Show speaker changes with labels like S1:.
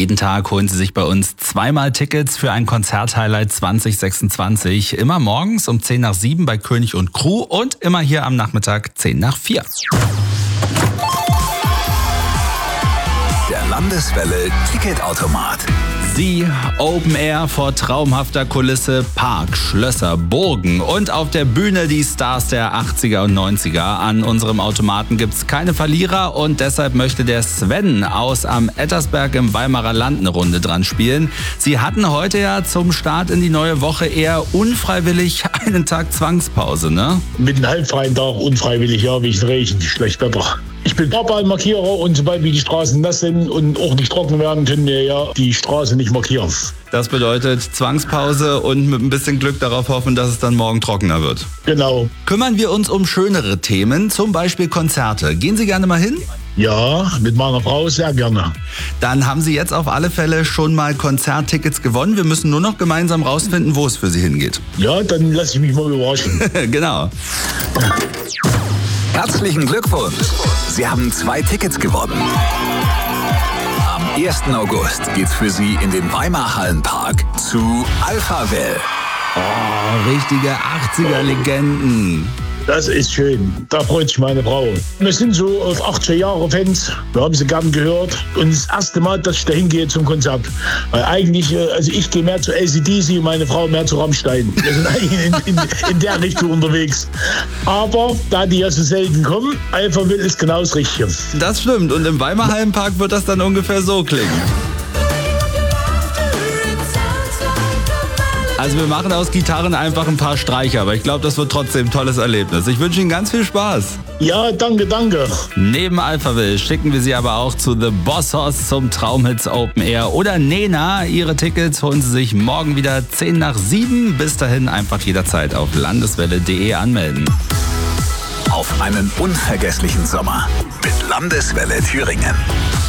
S1: Jeden Tag holen Sie sich bei uns zweimal Tickets für ein Konzerthighlight 2026. Immer morgens um 10 nach 7 bei König und Crew und immer hier am Nachmittag 10 nach 4.
S2: Der Landeswelle Ticketautomat.
S1: Sie, Open Air vor traumhafter Kulisse, Park, Schlösser, Burgen und auf der Bühne die Stars der 80er und 90er. An unserem Automaten gibt's keine Verlierer und deshalb möchte der Sven aus am Ettersberg im Weimarer Land eine Runde dran spielen. Sie hatten heute ja zum Start in die neue Woche eher unfreiwillig einen Tag Zwangspause, ne?
S3: Mit einem halbfreien Tag unfreiwillig, ja, wie es Regen, schlecht Wetter. Ich bin Fahrballmarkierer und sobald wie die Straßen nass sind und auch nicht trocken werden, können wir ja die Straße nicht markieren.
S1: Das bedeutet Zwangspause und mit ein bisschen Glück darauf hoffen, dass es dann morgen trockener wird.
S3: Genau.
S1: Kümmern wir uns um schönere Themen, zum Beispiel Konzerte. Gehen Sie gerne mal hin?
S3: Ja, mit meiner Frau sehr gerne.
S1: Dann haben Sie jetzt auf alle Fälle schon mal Konzerttickets gewonnen. Wir müssen nur noch gemeinsam rausfinden, wo es für Sie hingeht.
S3: Ja, dann lasse ich mich mal überraschen.
S1: Genau.
S2: Herzlichen Glückwunsch! Sie haben 2 Tickets gewonnen. Am 1. August geht's für Sie in den Weimar Hallenpark zu Alphaville.
S1: Oh, richtige 80er-Legenden.
S3: Das ist schön. Da freut sich meine Frau. Wir sind so auf 80er Jahre Fans. Wir haben sie gern gehört. Und das erste Mal, dass ich da hingehe zum Konzert. Weil eigentlich, also ich gehe mehr zu AC/DC und meine Frau mehr zu Rammstein. Wir sind eigentlich in der Richtung unterwegs. Aber da die ja so selten kommen, Alphaville ist genau das Richtige.
S1: Das stimmt. Und im Weimar Hallenpark wird das dann ungefähr so klingen. Also wir machen aus Gitarren einfach ein paar Streicher, aber ich glaube, das wird trotzdem ein tolles Erlebnis. Ich wünsche Ihnen ganz viel Spaß.
S3: Ja, danke, danke.
S1: Neben Alphaville schicken wir Sie aber auch zu The Boss Hoss zum Traumhits Open Air oder Nena. Ihre Tickets holen Sie sich morgen wieder 10 nach 7. Bis dahin einfach jederzeit auf landeswelle.de anmelden.
S2: Auf einen unvergesslichen Sommer mit Landeswelle Thüringen.